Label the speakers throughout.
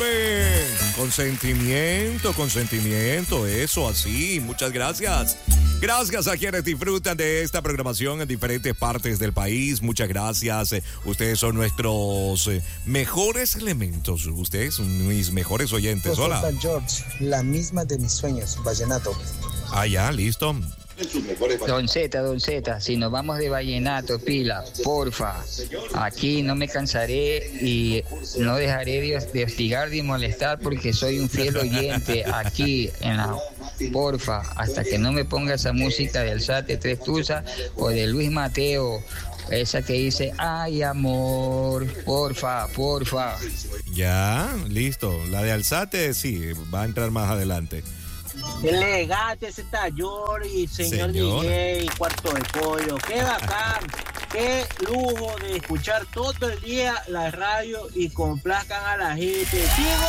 Speaker 1: vuelve. Consentimiento, eso así. Muchas gracias. Gracias a quienes disfrutan de esta programación en diferentes partes del país. Muchas gracias. Ustedes son nuestros mejores elementos. Ustedes son mis mejores oyentes. Hola.
Speaker 2: San George, la misma de mis sueños, vallenato.
Speaker 1: Ah, ya, listo.
Speaker 3: Don Z, si nos vamos de vallenato, pila, porfa. Aquí no me cansaré y no dejaré de hostigar ni molestar porque soy un fiel oyente aquí en la porfa, hasta que no me ponga esa música de Alzate Tres Tuzas o de Luis Mateo, esa que dice, ay amor, porfa.
Speaker 1: Ya, listo. La de Alzate, sí, va a entrar más adelante.
Speaker 4: Elegante ese tallor y señor DJ, cuarto de pollo, qué bacán, qué lujo de escuchar todo el día la radio y complazcan a la gente. ¡Digo,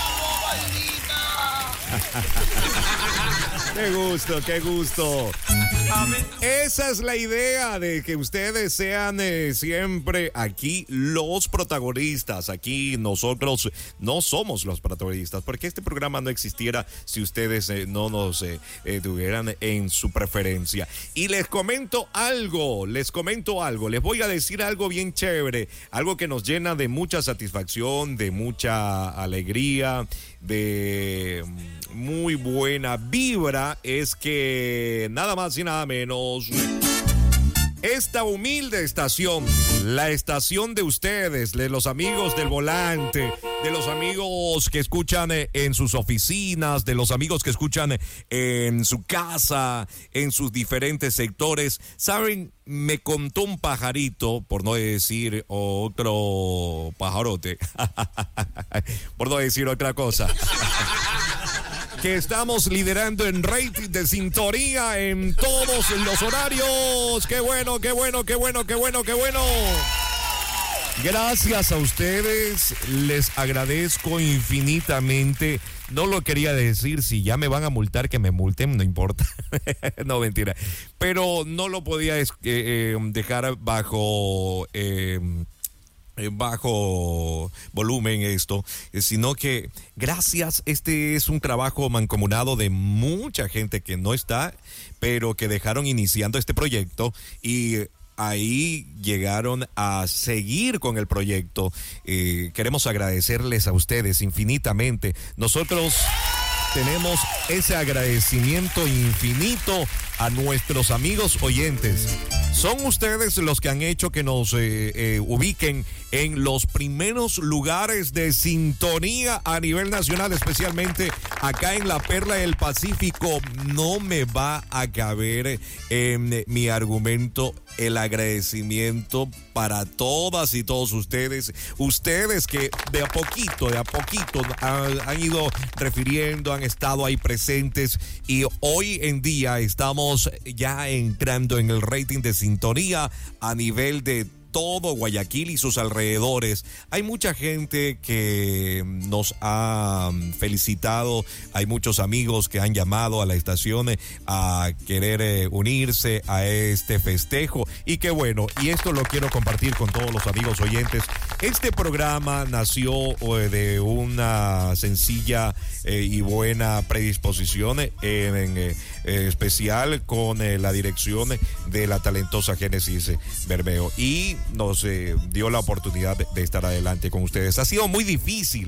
Speaker 1: Qué gusto. Esa es la idea, de que ustedes sean siempre aquí los protagonistas. Aquí nosotros no somos los protagonistas, porque este programa no existiera si ustedes no nos tuvieran en su preferencia. Y les comento algo, les voy a decir algo bien chévere, algo que nos llena de mucha satisfacción, de mucha alegría, de muy buena vibra, es que nada más y nada menos, esta humilde estación, la estación de ustedes, de los amigos del volante, de los amigos que escuchan en sus oficinas, de los amigos que escuchan en su casa, en sus diferentes sectores. ¿Saben? Me contó un pajarito, por no decir otro pajarote, por no decir otra cosa, que estamos liderando en rating de sintonía en todos los horarios. ¡Qué bueno! Gracias a ustedes, les agradezco infinitamente. No lo quería decir, si ya me van a multar, que me multen, no importa. No, mentira. Pero no lo podía dejar bajo volumen esto, sino que gracias, este es un trabajo mancomunado de mucha gente que no está, pero que dejaron iniciando este proyecto y ahí llegaron a seguir con el proyecto. Queremos agradecerles a ustedes infinitamente. Nosotros tenemos ese agradecimiento infinito a nuestros amigos oyentes. Son ustedes los que han hecho que nos ubiquen en los primeros lugares de sintonía a nivel nacional, especialmente acá en la Perla del Pacífico. No me va a caber en mi argumento el agradecimiento para todas y todos ustedes que de a poquito han ido refiriendo, han estado ahí presentes, y hoy en día estamos ya entrando en el rating de sintonía a nivel de todo Guayaquil y sus alrededores. Hay mucha gente que nos ha felicitado, hay muchos amigos que han llamado a la estación a querer unirse a este festejo, y qué bueno, y esto lo quiero compartir con todos los amigos oyentes. Este programa nació de una sencilla y buena predisposición, en especial con la dirección de la talentosa Génesis Bermeo, y nos dio la oportunidad de estar adelante con ustedes. Ha sido muy difícil,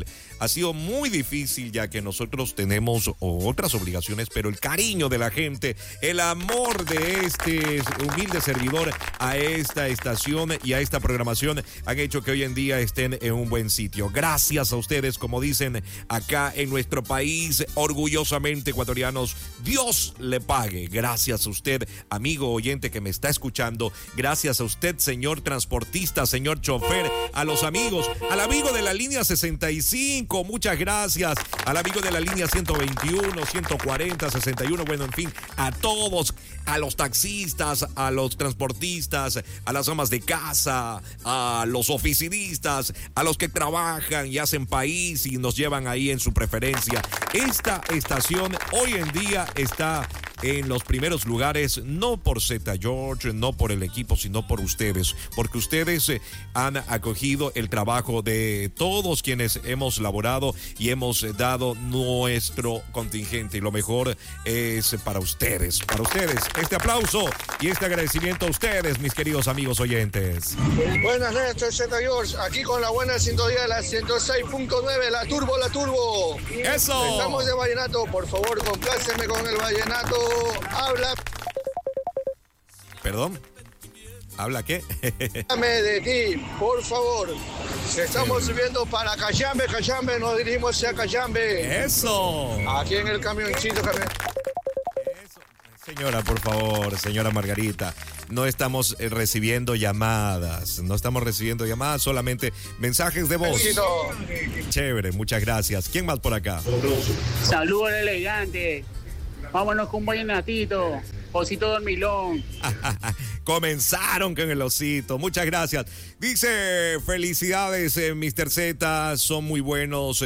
Speaker 1: ya que nosotros tenemos otras obligaciones, pero el cariño de la gente, el amor de este humilde servidor a esta estación y a esta programación han hecho que hoy en día estén en un buen sitio. Gracias a ustedes, como dicen acá en nuestro país, orgullosamente ecuatorianos, Dios le pague. Gracias a usted, amigo oyente que me está escuchando. Gracias a usted, señor transportista, señor chofer, a los amigos, al amigo de la línea 65, muchas gracias, al amigo de la línea 121, 140, 61, bueno, en fin, a todos, a los taxistas, a los transportistas, a las amas de casa, a los oficinistas, a los que trabajan y hacen país y nos llevan ahí en su preferencia. Esta estación hoy en día está en los primeros lugares, no por Zeta George, no por el equipo, sino por ustedes, porque ustedes han acogido el trabajo de todos quienes hemos laborado y hemos dado nuestro contingente, y lo mejor es para ustedes. Este aplauso y este agradecimiento a ustedes, mis queridos amigos oyentes.
Speaker 5: Buenas noches, soy Zeta George, aquí con la buena sintonía de la 106.9, la turbo.
Speaker 1: ¡Eso!
Speaker 5: Estamos de vallenato, por favor, compláceme con el vallenato. Habla.
Speaker 1: ¿Perdón? ¿Habla qué?
Speaker 5: Háblame de ti, por favor. Estamos subiendo para Cayambe, nos dirigimos hacia Cayambe.
Speaker 1: ¡Eso!
Speaker 5: Aquí en el camioncito.
Speaker 1: Eso. Señora, por favor, señora Margarita, no estamos recibiendo llamadas, solamente mensajes de voz.
Speaker 5: Besito.
Speaker 1: Chévere, muchas gracias. ¿Quién más por acá?
Speaker 6: Saludos elegante. Vámonos con un vallenatito. Osito Dormilón.
Speaker 1: Comenzaron con el osito. Muchas gracias. Dice, felicidades, Mr. Z. Son muy buenos,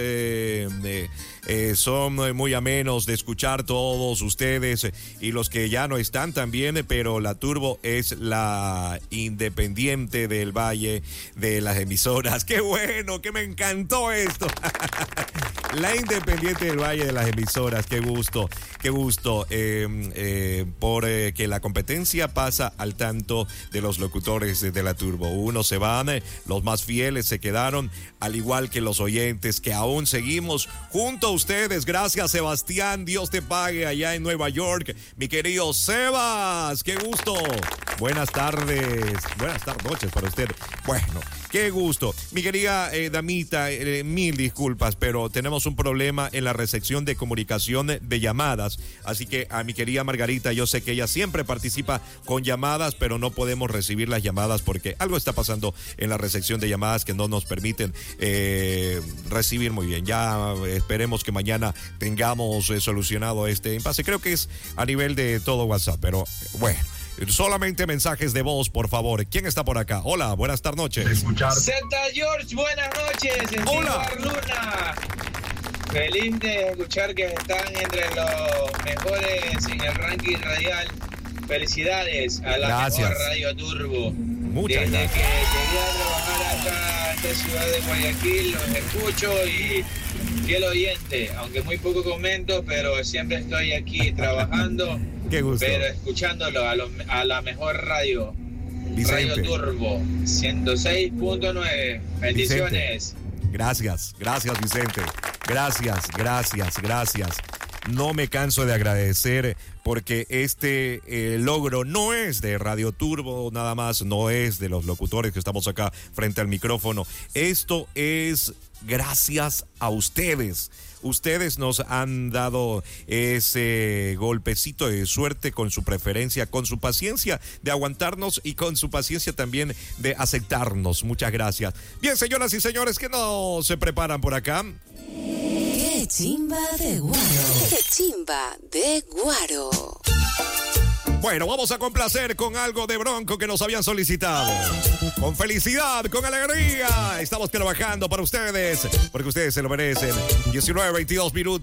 Speaker 1: son muy amenos de escuchar todos ustedes y los que ya no están también, pero la Turbo es la independiente del Valle de las emisoras. ¡Qué bueno! ¡Que me encantó esto! La independiente del Valle de las emisoras. ¡Qué gusto! Porque la competencia pasa al tanto de los locutores de la Turbo. Unos se van, los más fieles se quedaron, al igual que los oyentes que aún seguimos junto a ustedes. Gracias, Sebastián, Dios te pague allá en Nueva York, mi querido Sebas, qué gusto. Buenas tardes, noches para usted. Bueno, qué gusto. Mi querida damita, mil disculpas, pero tenemos un problema en la recepción de comunicación de llamadas, así que a mi querida Margarita, yo sé que ella siempre participa con llamadas, pero no podemos recibir las llamadas porque algo está pasando en la recepción de llamadas que no nos permiten recibir muy bien. Ya esperemos que mañana tengamos solucionado este impasse. Creo que es a nivel de todo WhatsApp, pero bueno. Solamente mensajes de voz, por favor. ¿Quién está por acá? Hola, buenas noches.
Speaker 7: Zeta George, buenas noches.
Speaker 1: Hola.
Speaker 7: Luna. Feliz de escuchar que están entre los mejores en el ranking radial. Felicidades a la mejor Radio Turbo.
Speaker 1: Muchas
Speaker 7: Desde
Speaker 1: gracias.
Speaker 7: que llegué a trabajar acá en esta ciudad de Guayaquil, los escucho y fiel oyente, aunque muy poco comento, pero siempre estoy aquí trabajando.
Speaker 1: Qué gusto.
Speaker 7: Pero escuchándolo a la mejor radio.
Speaker 1: Vicente.
Speaker 7: Radio Turbo 106.9. Bendiciones.
Speaker 1: Vicente. Gracias, Vicente. Gracias. No me canso de agradecer porque este logro no es de Radio Turbo nada más, no es de los locutores que estamos acá frente al micrófono. Esto es gracias a ustedes. Ustedes nos han dado ese golpecito de suerte con su preferencia, con su paciencia de aguantarnos y con su paciencia también de aceptarnos. Muchas gracias. Bien, señoras y señores, ¿qué no se preparan por acá?
Speaker 8: ¡Qué chimba de Guaro! ¡Qué chimba de Guaro!
Speaker 1: Bueno, vamos a complacer con algo de Bronco que nos habían solicitado. Con felicidad, con alegría. Estamos trabajando para ustedes, porque ustedes se lo merecen. 19:22 minutos.